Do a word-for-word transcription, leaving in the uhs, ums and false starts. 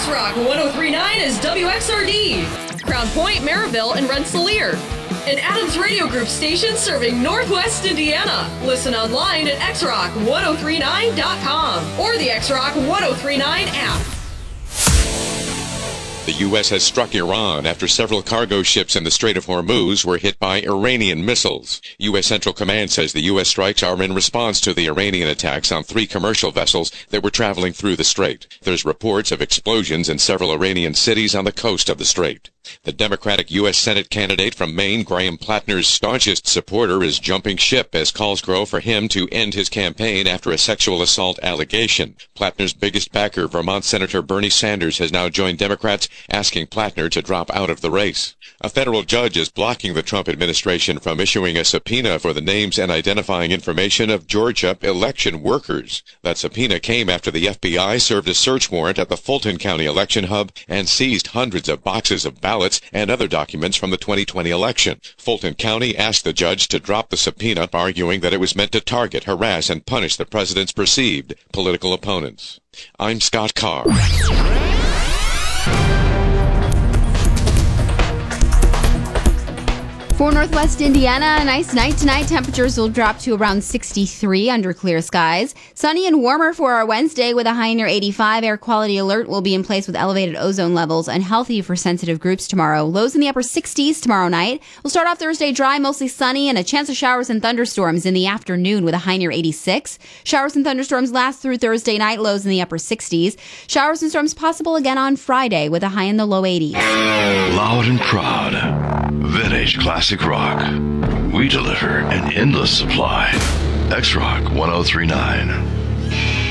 X-Rock one oh three point nine is W X R D. Crown Point, Maryville, and Rensselaer. An Adams Radio Group station serving Northwest Indiana. Listen online at x rock ten thirty-nine dot com or the X-Rock ten thirty-nine app. The U S has struck Iran after several cargo ships in the Strait of Hormuz were hit by Iranian missiles. U S Central Command says the U S strikes are in response to the Iranian attacks on three commercial vessels that were traveling through the strait. There's reports of explosions in several Iranian cities on the coast of the strait. The Democratic U S Senate candidate from Maine, Graham Plattner's staunchest supporter, is jumping ship as calls grow for him to end his campaign after a sexual assault allegation. Plattner's biggest backer, Vermont Senator Bernie Sanders, has now joined Democrats asking Plattner to drop out of the race. A federal judge is blocking the Trump administration from issuing a subpoena for the names and identifying information of Georgia election workers. That subpoena came after the F B I served a search warrant at the Fulton County election hub and seized hundreds of boxes of ballots and other documents from the twenty twenty election. Fulton County asked the judge to drop the subpoena, arguing that it was meant to target, harass, and punish the president's perceived political opponents. I'm Scott Carr. For Northwest Indiana, a nice night tonight. Temperatures will drop to around sixty-three under clear skies. Sunny and warmer for our Wednesday with a high near eighty-five. Air quality alert will be in place with elevated ozone levels and healthy for sensitive groups tomorrow. Lows in the upper sixties tomorrow night. We'll start off Thursday dry, mostly sunny, and a chance of showers and thunderstorms in the afternoon with a high near eighty-six. Showers and thunderstorms last through Thursday night, lows in the upper sixties. Showers and storms possible again on Friday with a high in the low eighties. Loud and proud. Vintage classic rock. We deliver an endless supply. X-Rock ten thirty-nine.